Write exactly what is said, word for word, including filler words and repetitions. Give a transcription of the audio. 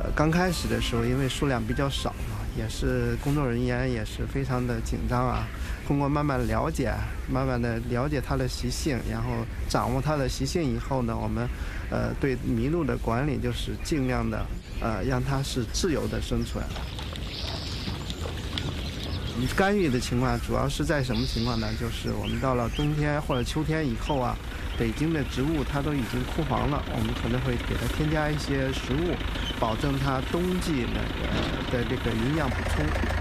刚开始的时候，因为数量比较少嘛，也是工作人员也是非常的紧张啊。通过慢慢了解，慢慢的了解它的习性，然后掌握它的习性以后呢，我们呃对麋鹿的管理就是尽量的呃让它是自由的生存。我们干预的情况主要是在什么情况呢？就是我们到了冬天或者秋天以后啊，北京的植物它都已经枯黄了，我们可能会给它添加一些食物，保证它冬季那个的这个营养补充。